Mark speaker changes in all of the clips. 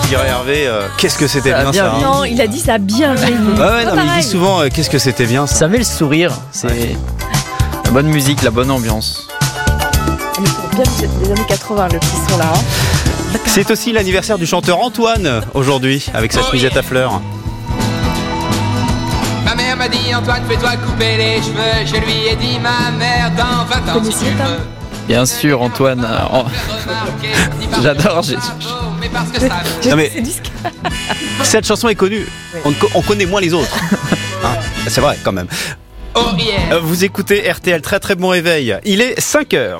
Speaker 1: dirait Hervé, qu'est-ce que c'était bien ça.
Speaker 2: Non, il a dit ça a bien vieilli.
Speaker 1: Ouais, non, mais il dit souvent qu'est-ce que c'était bien ça.
Speaker 3: Ça met le sourire, c'est la bonne musique, la bonne ambiance.
Speaker 2: Mais c'est bien les années 80 le petit son là.
Speaker 1: C'est aussi l'anniversaire du chanteur Antoine aujourd'hui, avec sa chemisette à fleurs.
Speaker 4: Ma mère m'a dit Antoine, fais-toi couper les cheveux. Je lui ai dit ma mère dans 20 ans si tu veux.
Speaker 3: Bien sûr, Antoine. J'adore.
Speaker 1: Non mais cette chanson est connue. On connaît moins les autres. Hein, c'est vrai quand même. Vous écoutez RTL, très très bon réveil. Il est 5h.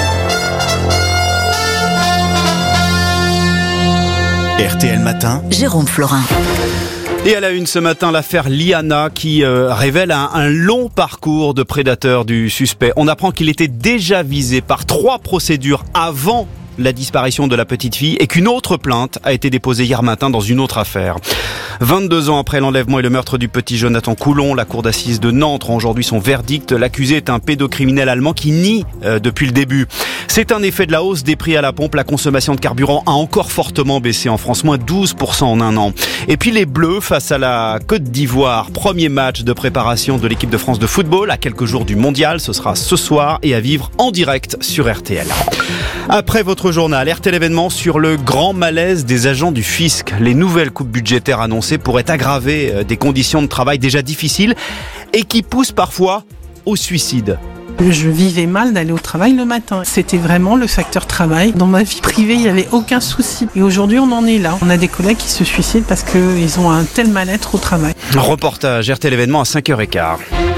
Speaker 5: RTL Matin,
Speaker 6: Jérôme Florin.
Speaker 1: Et à la une ce matin, l'affaire Liana qui révèle un long parcours de prédateur du suspect. On apprend qu'il était déjà visé par 3 procédures avant la disparition de la petite fille et qu'une autre plainte a été déposée hier matin dans une autre affaire. 22 ans après l'enlèvement et le meurtre du petit Jonathan Coulon, la cour d'assises de Nantes rend aujourd'hui son verdict. L'accusé est un pédocriminel allemand qui nie depuis le début. C'est un effet de la hausse des prix à la pompe. La consommation de carburant a encore fortement baissé en France, moins 12% en un an. Et puis les Bleus face à la Côte d'Ivoire. Premier match de préparation de l'équipe de France de football à quelques jours du mondial. Ce sera ce soir et à vivre en direct sur RTL. Après votre journal, RTL événement sur le grand malaise des agents du fisc. Les nouvelles coupes budgétaires annoncées pourraient aggraver des conditions de travail déjà difficiles et qui poussent parfois au suicide.
Speaker 7: Je vivais mal d'aller au travail le matin. C'était vraiment le facteur travail. Dans ma vie privée, il n'y avait aucun souci. Et aujourd'hui, on en est là. On a des collègues qui se suicident parce qu'ils ont un tel mal-être au travail.
Speaker 1: Reportage RTL événement à 5h15.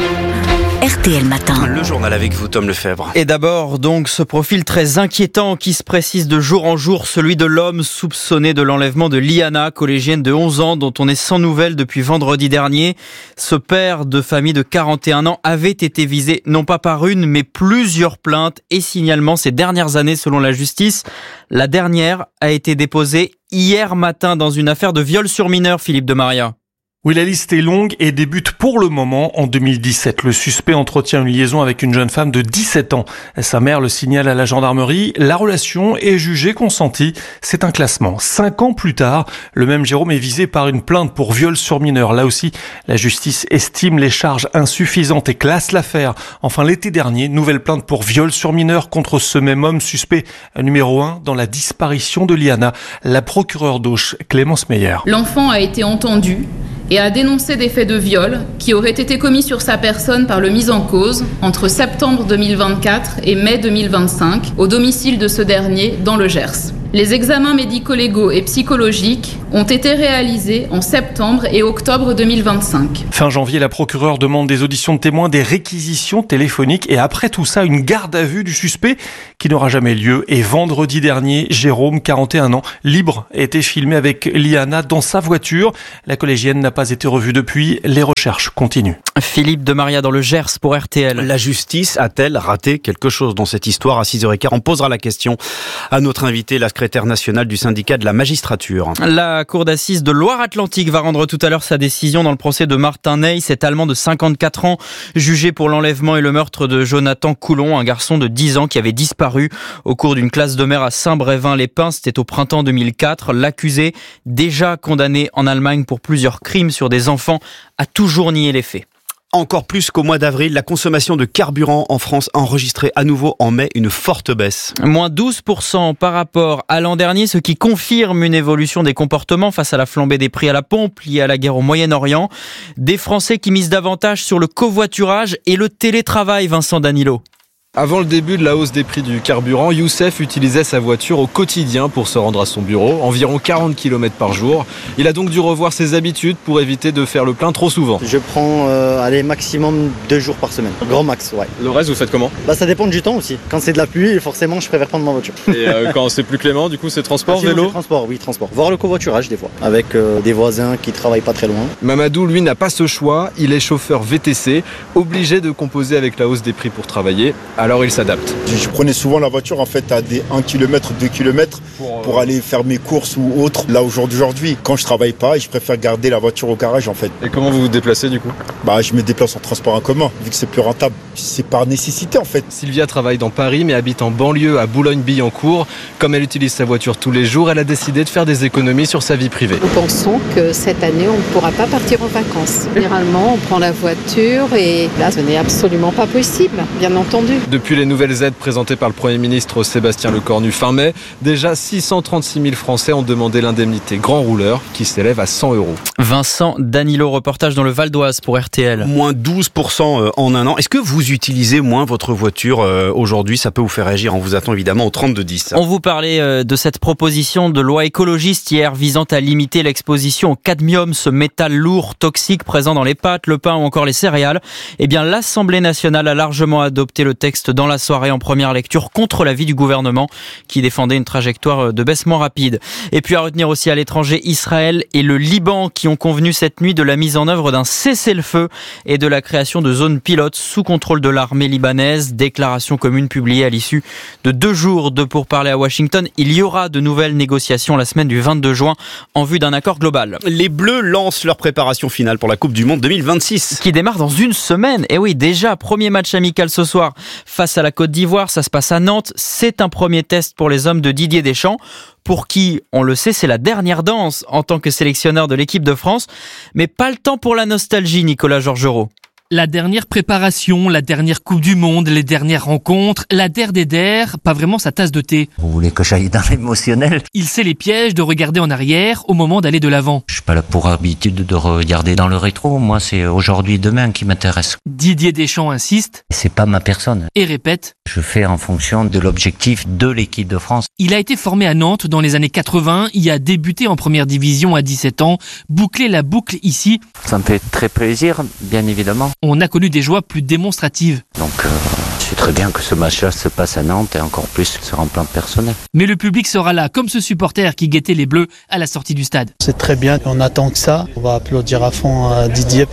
Speaker 6: RTL Matin.
Speaker 1: Le journal avec vous, Tom Lefebvre.
Speaker 3: Et d'abord, donc, ce profil très inquiétant qui se précise de jour en jour, celui de l'homme soupçonné de l'enlèvement de Liana, collégienne de 11 ans, dont on est sans nouvelles depuis vendredi dernier. Ce père de famille de 41 ans avait été visé, non pas par une, mais plusieurs plaintes et signalements ces dernières années selon la justice. La dernière a été déposée hier matin dans une affaire de viol sur mineur, Philippe de Maria.
Speaker 8: Oui, la liste est longue et débute pour le moment en 2017. Le suspect entretient une liaison avec une jeune femme de 17 ans. Sa mère le signale à la gendarmerie. La relation est jugée consentie. C'est un classement. 5 ans plus tard, le même Jérôme est visé par une plainte pour viol sur mineur. Là aussi, la justice estime les charges insuffisantes et classe l'affaire. Enfin, l'été dernier, nouvelle plainte pour viol sur mineur contre ce même homme suspect numéro 1 dans la disparition de Liana. La procureure d'Auch, Clémence Meyer.
Speaker 9: L'enfant a été entendu et a dénoncé des faits de viol qui auraient été commis sur sa personne par le mis en cause entre septembre 2024 et mai 2025 au domicile de ce dernier dans le Gers. Les examens médico-légaux et psychologiques ont été réalisés en septembre et octobre 2025.
Speaker 8: Fin janvier, la procureure demande des auditions de témoins, des réquisitions téléphoniques et après tout ça, une garde à vue du suspect qui n'aura jamais lieu. Et vendredi dernier, Jérôme, 41 ans, libre, a été filmé avec Liana dans sa voiture. La collégienne n'a pas été revue depuis. Les recherches continuent.
Speaker 3: Philippe de Maria dans le Gers pour RTL.
Speaker 1: La justice a-t-elle raté quelque chose dans cette histoire? À 6h15, on posera la question à notre invité, la secrétaire nationale du syndicat de la magistrature.
Speaker 3: La cour d'assises de Loire-Atlantique va rendre tout à l'heure sa décision dans le procès de Martin Ney, cet Allemand de 54 ans, jugé pour l'enlèvement et le meurtre de Jonathan Coulon, un garçon de 10 ans qui avait disparu au cours d'une classe de mer à Saint-Brévin-les-Pins. C'était au printemps 2004. L'accusé, déjà condamné en Allemagne pour plusieurs crimes sur des enfants, a toujours nié les faits.
Speaker 1: Encore plus qu'au mois d'avril, la consommation de carburant en France a enregistré à nouveau en mai une forte baisse.
Speaker 3: Moins 12% par rapport à l'an dernier, ce qui confirme une évolution des comportements face à la flambée des prix à la pompe liée à la guerre au Moyen-Orient. Des Français qui misent davantage sur le covoiturage et le télétravail, Vincent Danilo.
Speaker 10: Avant le début de la hausse des prix du carburant, Youssef utilisait sa voiture au quotidien pour se rendre à son bureau, environ 40 km par jour. Il a donc dû revoir ses habitudes pour éviter de faire le plein trop souvent.
Speaker 11: Je prends maximum 2 jours par semaine, grand max, ouais.
Speaker 10: Le reste, vous faites comment ?
Speaker 11: Ça dépend du temps aussi. Quand c'est de la pluie, forcément, je préfère prendre ma voiture.
Speaker 10: Et quand c'est plus clément, du coup, c'est transport, vélo ?
Speaker 11: Transport, oui, transport. Voire le covoiturage des fois, avec des voisins qui travaillent pas très loin.
Speaker 10: Mamadou, lui, n'a pas ce choix. Il est chauffeur VTC, obligé de composer avec la hausse des prix pour travailler. alors il s'adapte.
Speaker 12: Je prenais souvent la voiture en fait à des 1 km, 2 km pour aller faire mes courses ou autre. Là aujourd'hui, quand je travaille pas, je préfère garder la voiture au garage en fait.
Speaker 10: Et comment vous vous déplacez du coup ?
Speaker 12: Je me déplace en transport en commun vu que c'est plus rentable. C'est par nécessité en fait.
Speaker 10: Sylvia travaille dans Paris mais habite en banlieue à Boulogne-Billancourt. Comme elle utilise sa voiture tous les jours, elle a décidé de faire des économies sur sa vie privée.
Speaker 13: Nous pensons que cette année, on ne pourra pas partir en vacances. Généralement, on prend la voiture et là, ce n'est absolument pas possible, bien entendu.
Speaker 10: Depuis les nouvelles aides présentées par le Premier ministre Sébastien Lecornu fin mai, déjà 636 000 Français ont demandé l'indemnité grand rouleur qui s'élève à 100 €.
Speaker 3: Vincent Danilo, reportage dans le Val d'Oise pour RTL.
Speaker 1: Moins 12% en un an. Est-ce que vous utilisez moins votre voiture aujourd'hui ? Ça peut vous faire réagir. On vous attend évidemment au 3210.
Speaker 3: On vous parlait de cette proposition de loi écologiste hier visant à limiter l'exposition au cadmium, ce métal lourd, toxique présent dans les pâtes, le pain ou encore les céréales. Eh bien, l'Assemblée nationale a largement adopté le texte dans la soirée en première lecture contre l'avis du gouvernement qui défendait une trajectoire de baissement rapide. Et puis à retenir aussi à l'étranger, Israël et le Liban qui ont convenu cette nuit de la mise en œuvre d'un cessez-le-feu et de la création de zones pilotes sous contrôle de l'armée libanaise. Déclaration commune publiée à l'issue de 2 jours de pourparlers à Washington. Il y aura de nouvelles négociations la semaine du 22 juin en vue d'un accord global.
Speaker 1: Les Bleus lancent leur préparation finale pour la Coupe du Monde 2026.
Speaker 3: Qui démarre dans une semaine. Et oui, déjà, premier match amical ce soir face à la Côte d'Ivoire. Ça se passe à Nantes. C'est un premier test pour les hommes de Didier Deschamps, pour qui, on le sait, c'est la dernière danse en tant que sélectionneur de l'équipe de France. Mais pas le temps pour la nostalgie, Nicolas Georgerot.
Speaker 14: La dernière préparation, la dernière Coupe du Monde, les dernières rencontres, la der des der, pas vraiment sa tasse de thé.
Speaker 15: Vous voulez que j'aille dans l'émotionnel ?
Speaker 14: Il sait les pièges de regarder en arrière au moment d'aller de l'avant.
Speaker 15: Je suis pas là pour habitude de regarder dans le rétro, moi c'est aujourd'hui et demain qui m'intéresse.
Speaker 14: Didier Deschamps insiste.
Speaker 15: C'est pas ma personne.
Speaker 14: Et répète.
Speaker 15: Je fais en fonction de l'objectif de l'équipe de France.
Speaker 14: Il a été formé à Nantes dans les années 80, y a débuté en première division à 17 ans, boucler la boucle ici.
Speaker 15: Ça me fait très plaisir, bien évidemment.
Speaker 14: On a connu des joies plus démonstratives.
Speaker 15: Donc je sais très bien que ce match-là se passe à Nantes et encore plus sur un plan personnel.
Speaker 14: Mais le public sera là, comme ce supporter qui guettait les Bleus à la sortie du stade.
Speaker 16: C'est très bien, on attend que ça. On va applaudir à fond Didier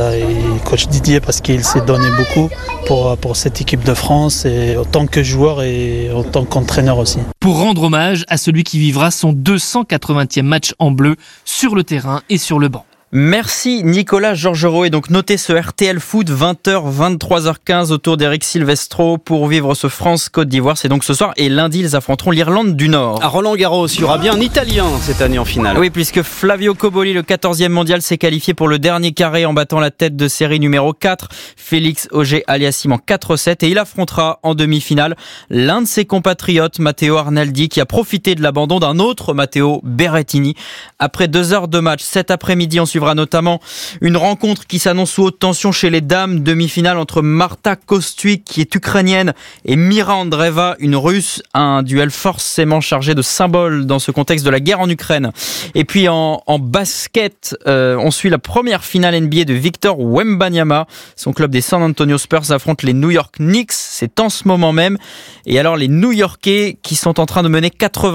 Speaker 16: coach Didier parce qu'il s'est donné beaucoup pour cette équipe de France, et autant que joueur et autant qu'entraîneur aussi.
Speaker 14: Pour rendre hommage à celui qui vivra son 280e match en bleu sur le terrain et sur le banc.
Speaker 3: Merci Nicolas Georgerot. Et donc notez ce RTL Foot 20h, 23h15 autour d'Eric Silvestro pour vivre ce France-Côte d'Ivoire. C'est donc ce soir, et lundi ils affronteront l'Irlande du Nord.
Speaker 1: À Roland-Garros, il y aura bien un Italien cette année en finale.
Speaker 3: Oui, puisque Flavio Cobolli, le 14e mondial, s'est qualifié pour le dernier carré en battant la tête de série numéro 4, Félix Auger-Aliassime en 4-7, et il affrontera en demi-finale l'un de ses compatriotes, Matteo Arnaldi, qui a profité de l'abandon d'un autre Matteo Berrettini. Après 2 heures de match cet après-midi, on suivra notamment une rencontre qui s'annonce sous haute tension chez les dames, demi-finale entre Marta Kostyuk qui est ukrainienne et Mira Andreeva, une russe, un duel forcément chargé de symboles dans ce contexte de la guerre en Ukraine. Et puis en basket, on suit la première finale NBA de Victor Wembanyama. Son club des San Antonio Spurs affronte les New York Knicks, c'est en ce moment même. Et alors les New-Yorkais qui sont en train de mener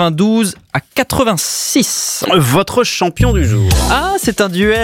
Speaker 3: 92-86.
Speaker 1: Votre champion du jour.
Speaker 3: Ah, c'est un duo.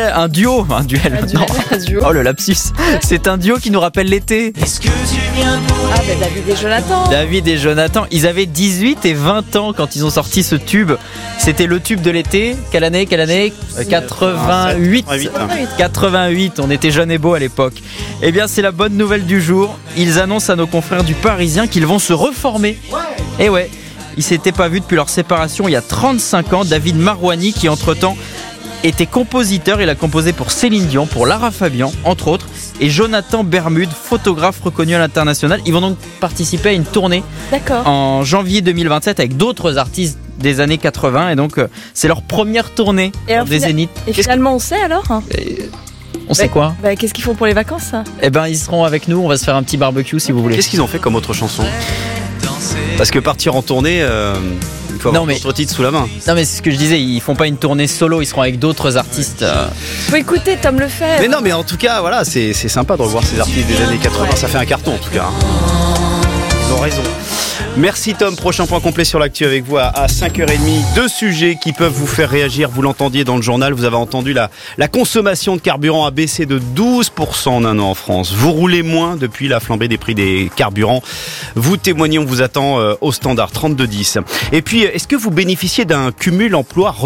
Speaker 3: Oh le lapsus. C'est un duo qui nous rappelle l'été.
Speaker 2: Est-ce que tu viens David et Jonathan.
Speaker 3: David et Jonathan, ils avaient 18 et 20 ans quand ils ont sorti ce tube. C'était le tube de l'été. Quelle année 88. 88, on était jeunes et beaux à l'époque. Eh bien, c'est la bonne nouvelle du jour. Ils annoncent à nos confrères du Parisien qu'ils vont se reformer. Et ouais, ils s'étaient pas vus depuis leur séparation il y a 35 ans. David Marouani, qui entre-temps était compositeur, il a composé pour Céline Dion, pour Lara Fabian, entre autres, et Jonathan Bermude, photographe reconnu à l'international. Ils vont donc participer à une tournée en janvier 2027 avec d'autres artistes des années 80, et donc c'est leur première tournée des Zéniths.
Speaker 2: Et finalement, on sait alors
Speaker 3: On sait quoi
Speaker 2: Qu'est-ce qu'ils font pour les vacances ça ?
Speaker 3: Eh ben, ils seront avec nous, on va se faire un petit barbecue si vous voulez.
Speaker 1: Qu'est-ce qu'ils ont fait comme autre chanson ? Parce que partir en tournée, il faut avoir d'autres titres sous la main.
Speaker 3: Non mais c'est ce que je disais, ils font pas une tournée solo, ils seront avec d'autres artistes.
Speaker 2: Faut écouter Tom Lefebvre.
Speaker 1: Mais non, mais en tout cas, voilà, c'est sympa de revoir ces artistes des années 80. Ça fait un carton en tout cas. Ils ont raison. Merci Tom, prochain point complet sur l'actu avec vous à 5h30. 2 sujets qui peuvent vous faire réagir, vous l'entendiez dans le journal, vous avez entendu la consommation de carburant a baissé de 12% en un an en France. Vous roulez moins depuis la flambée des prix des carburants. Vous témoignez, on vous attend au standard 3210. Et puis, est-ce que vous bénéficiez d'un cumul emploi-retraite ?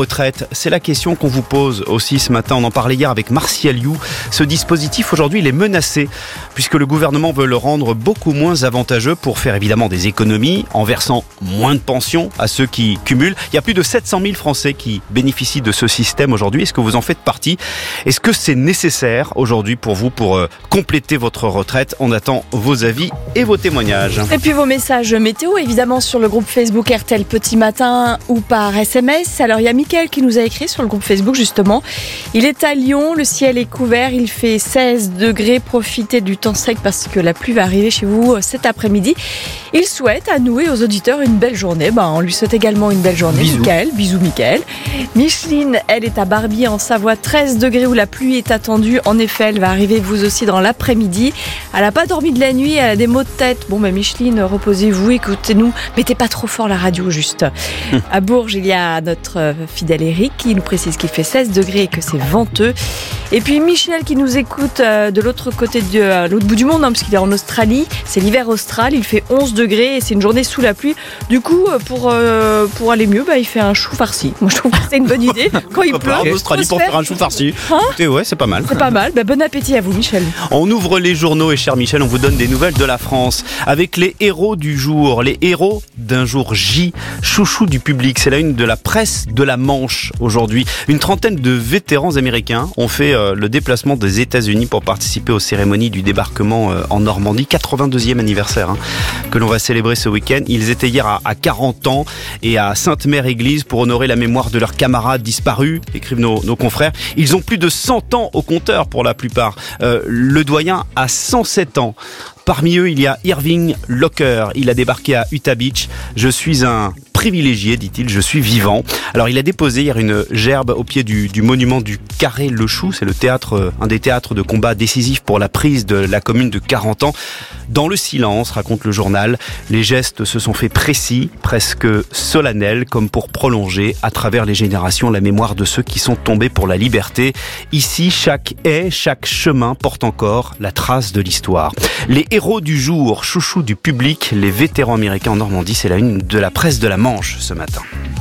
Speaker 1: C'est la question qu'on vous pose aussi ce matin. On en parlait hier avec Martial You. Ce dispositif aujourd'hui, il est menacé puisque le gouvernement veut le rendre beaucoup moins avantageux pour faire évidemment des économies en versant moins de pensions à ceux qui cumulent. Il y a plus de 700 000 Français qui bénéficient de ce système aujourd'hui. Est-ce que vous en faites partie ? Est-ce que c'est nécessaire aujourd'hui pour vous pour compléter votre retraite ? On attend vos avis et vos témoignages.
Speaker 2: Et puis vos messages météo, évidemment, sur le groupe Facebook RTL Petit Matin ou par SMS. Alors, il y a Mickaël qui nous a écrit sur le groupe Facebook, justement. Il est à Lyon, le ciel est couvert, il fait 16 degrés. Profitez du temps sec parce que la pluie va arriver chez vous cet après-midi. Il souhaite à nous et aux auditeurs une belle journée. On lui souhaite également une belle journée.
Speaker 1: Bisous.
Speaker 2: Bisous Mickaël. Micheline, elle est à Barbier en Savoie, 13 degrés où la pluie est attendue. En effet, elle va arriver vous aussi dans l'après-midi. Elle n'a pas dormi de la nuit, elle a des maux de tête. Micheline, reposez-vous, écoutez-nous. Mettez pas trop fort la radio, juste. À Bourges, il y a notre fidèle Eric qui nous précise qu'il fait 16 degrés et que c'est venteux. Et puis Michel qui nous écoute de l'autre côté de l'autre bout du monde, parce qu'il est en Australie. C'est l'hiver austral, il fait 11 degrés et c'est une journée sous la pluie. Du coup, pour aller mieux, il fait un chou farci. Moi, je trouve que c'est une bonne idée. Quand il pleut,
Speaker 1: en Australie pour faire un chou farci. Écoutez, ouais, c'est pas mal.
Speaker 2: C'est pas mal. Bon appétit à vous, Michel.
Speaker 1: On ouvre les journaux et cher Michel, on vous donne des nouvelles de la France avec les héros du jour, les héros d'un jour J, chouchou du public. C'est la une de la presse de la Manche aujourd'hui. Une trentaine de vétérans américains ont fait le déplacement des États-Unis pour participer aux cérémonies du débarquement en Normandie, 82e anniversaire que l'on va célébrer ce week-end. Ils étaient hier à 40 ans et à Sainte-Mère-Église pour honorer la mémoire de leurs camarades disparus, écrivent nos confrères. Ils ont plus de 100 ans au compteur pour la plupart. Le doyen a 107 ans. Parmi eux, il y a Irving Locker. Il a débarqué à Utah Beach. Je suis un privilégié, dit-il, je suis vivant. Alors, il a déposé hier une gerbe au pied du monument du Carré-le-Chou. C'est le théâtre, un des théâtres de combat décisifs pour la prise de la commune de 40 ans. Dans le silence, raconte le journal, les gestes se sont faits précis, presque solennels, comme pour prolonger à travers les générations la mémoire de ceux qui sont tombés pour la liberté. Ici, chaque haie, chaque chemin porte encore la trace de l'histoire. Les héros du jour, chouchou du public, les vétérans américains en Normandie, c'est la une de la presse de la Manche ce matin.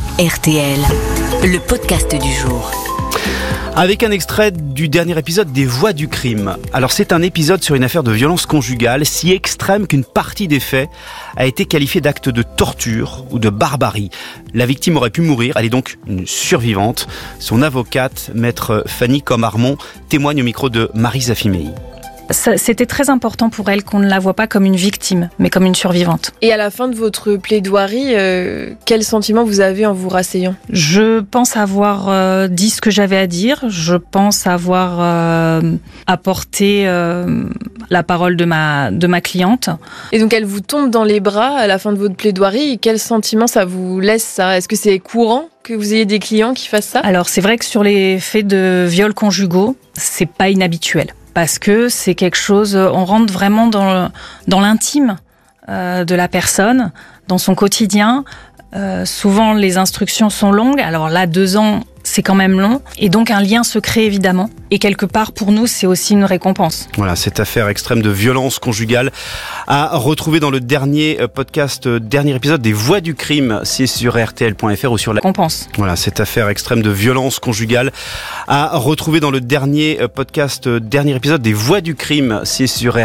Speaker 6: RTL, le podcast du jour.
Speaker 1: Avec un extrait du dernier épisode des Voix du crime. Alors c'est un épisode sur une affaire de violence conjugale si extrême qu'une partie des faits a été qualifiée d'acte de torture ou de barbarie. La victime aurait pu mourir, elle est donc une survivante. Son avocate, maître Fanny Comarmont, témoigne au micro de Marie Zafimei.
Speaker 17: C'était très important pour elle qu'on ne la voit pas comme une victime, mais comme une survivante.
Speaker 2: Et à la fin de votre plaidoirie, quel sentiment vous avez en vous rasseyant ?
Speaker 17: Je pense avoir dit ce que j'avais à dire. Je pense avoir apporté la parole de ma cliente.
Speaker 2: Et donc elle vous tombe dans les bras à la fin de votre plaidoirie. Et quel sentiment ça vous laisse, ça ? Est-ce que c'est courant que vous ayez des clients qui fassent ça ?
Speaker 17: Alors c'est vrai que sur les faits de viols conjugaux, c'est pas inhabituel. Parce que c'est quelque chose, on rentre vraiment dans l'intime de la personne, dans son quotidien. Souvent, les instructions sont longues. Alors là, 2 ans, c'est quand même long. Et donc, un lien se crée évidemment. Et quelque part, pour nous, c'est aussi une récompense.
Speaker 1: Voilà, cette affaire extrême de violence conjugale à retrouver dans le dernier podcast, dernier épisode des Voix du crime. C'est sur rtl.fr ou sur la
Speaker 17: récompense.
Speaker 1: Voilà, cette affaire extrême de violence conjugale à retrouver dans le dernier podcast, dernier épisode des Voix du crime. C'est sur